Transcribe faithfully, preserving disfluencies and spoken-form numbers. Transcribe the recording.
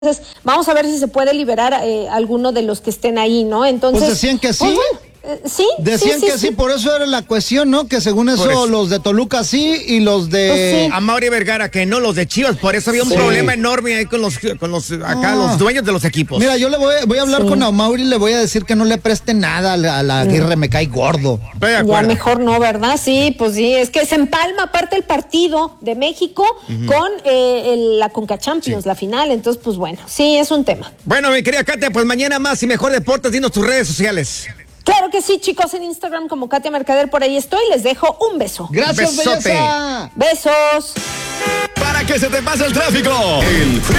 Entonces, vamos a ver si se puede liberar eh, alguno de los que estén ahí, ¿no? Entonces, pues decían que sí. Pues bueno, eh, sí. Decían sí, que sí, sí, sí, por eso era la cuestión, ¿no? Que según eso, eso. los de Toluca sí y los de... Pues sí. Amaury Vergara, que no, los de Chivas, por eso había un Sí. problema enorme ahí con los, con los acá, Ah. los dueños de los equipos. Mira, yo le voy, voy a hablar Sí. con Amaury y le voy a decir que no le preste nada a la, a la Aguirre, me cae gordo. Estoy de Ya acuerdo. mejor no, ¿verdad? Sí, pues sí, es que se empalma aparte el partido de México uh-huh. con eh, el, la Conca Champions, sí. la final, entonces pues bueno, sí, es un tema. Bueno, mi querida Katia, pues mañana más y mejor deportes, dinos tus redes sociales. Claro que sí, chicos, en Instagram como Katia Mercader, por ahí estoy, les dejo un beso. Gracias, Besote. belleza. Besos. Para que se te pase el tráfico. El